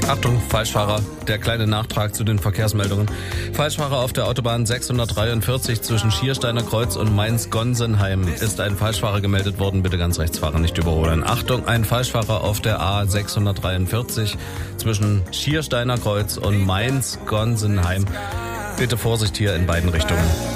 Achtung, Falschfahrer. Der kleine Nachtrag zu den Verkehrsmeldungen. Falschfahrer auf der Autobahn 643 zwischen Schiersteiner Kreuz und Mainz-Gonsenheim ist ein Falschfahrer gemeldet worden. Bitte ganz rechts fahren, nicht überholen. Achtung, ein Falschfahrer auf der A643 zwischen Schiersteiner Kreuz und Mainz-Gonsenheim. Bitte Vorsicht hier in beiden Richtungen.